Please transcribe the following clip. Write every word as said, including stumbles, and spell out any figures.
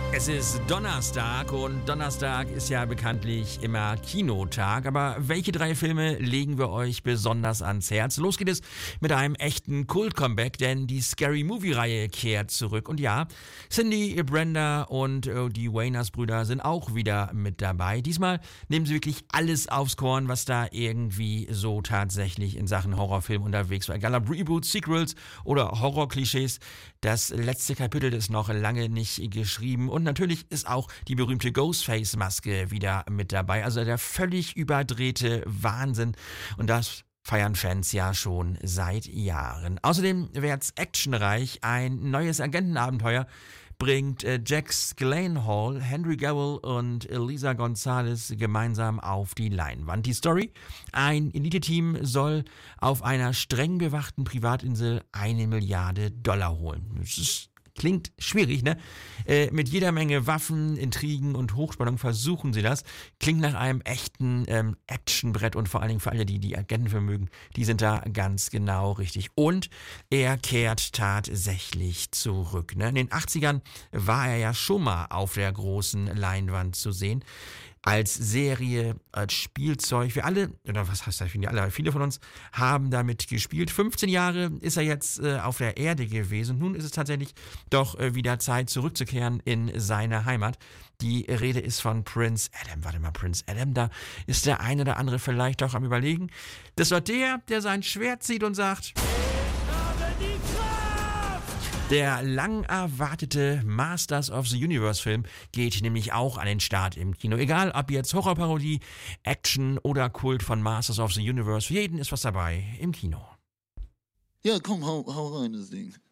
Es ist Donnerstag und Donnerstag ist ja bekanntlich immer Kinotag. Aber welche drei Filme legen wir euch besonders ans Herz? Los geht es mit einem echten Kult-Comeback, denn die Scary Movie-Reihe kehrt zurück. Und ja, Cindy, Brenda und äh, die Wayners-Brüder sind auch wieder mit dabei. Diesmal nehmen sie wirklich alles aufs Korn, was da irgendwie so tatsächlich in Sachen Horrorfilm unterwegs war. Egal ob Reboots, Sequels oder Horror-Klischees. Das letzte Kapitel ist noch lange nicht geschrieben. Und natürlich ist auch die berühmte Ghostface-Maske wieder mit dabei. Also der völlig überdrehte Wahnsinn. Und das feiern Fans ja schon seit Jahren. Außerdem wird's actionreich. Ein neues Agentenabenteuer bringt äh, Jack Gyllenhaal, Henry Cavill und Elisa Gonzalez gemeinsam auf die Leinwand. Die Story: Ein Elite-Team soll auf einer streng bewachten Privatinsel eine Milliarde Dollar holen. Das ist Klingt schwierig, ne? Äh, mit jeder Menge Waffen, Intrigen und Hochspannung versuchen sie das. Klingt nach einem echten ähm, Actionbrett und vor allen Dingen für alle, die die Agenten vermögen, die sind da ganz genau richtig. Und er kehrt tatsächlich zurück, ne? In den achtzigern war er ja schon mal auf der großen Leinwand zu sehen. Als Serie, als Spielzeug. Wir alle, oder was heißt das, alle, viele von uns haben damit gespielt. fünfzehn Jahre ist er jetzt äh, auf der Erde gewesen. Nun ist es tatsächlich doch äh, wieder Zeit, zurückzukehren in seine Heimat. Die Rede ist von Prince Adam. Warte mal, Prince Adam, da ist der eine oder andere vielleicht doch am Überlegen. Das war der, der sein Schwert zieht und sagt: Der lang erwartete Masters of the Universe Film geht nämlich auch an den Start im Kino. Egal, ob jetzt Horrorparodie, Action oder Kult von Masters of the Universe, für jeden ist was dabei im Kino. Ja, komm, hau, hau rein, das Ding.